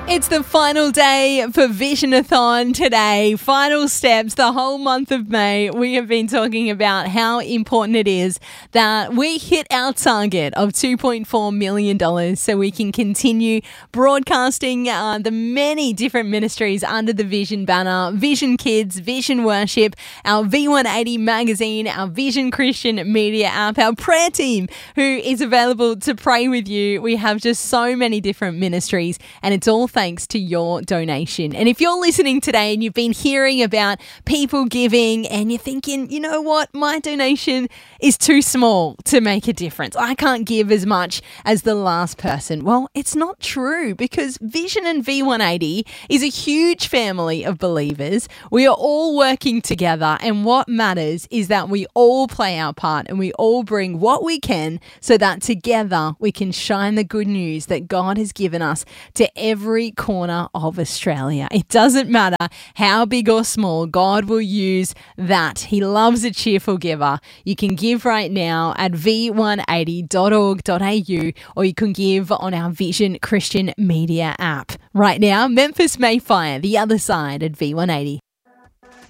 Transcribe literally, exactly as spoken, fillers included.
It's the final day for Visionathon today. Final steps, the whole month of May. We have been talking about how important it is that we hit our target of two point four million dollars so we can continue broadcasting uh, the many different ministries under the Vision banner. Vision Kids, Vision Worship, our V one eighty magazine, our Vision Christian Media app, our prayer team who is available to pray with you. We have just so many different ministries, and it's all thanks to your donation. And if you're listening today and you've been hearing about people giving and you're thinking, you know what, my donation is too small to make a difference, I can't give as much as the last person. Well, it's not true, because Vision and V one eighty is a huge family of believers. We are all working together, and what matters is that we all play our part and we all bring what we can so that together we can shine the good news that God has given us to every corner of Australia. It doesn't matter how big or small, God will use that. He loves a cheerful giver. You can give right now at v one eighty dot org dot a u, or you can give on our Vision Christian Media app. Right now, Memphis Mayfire, The Other Side at V one eighty.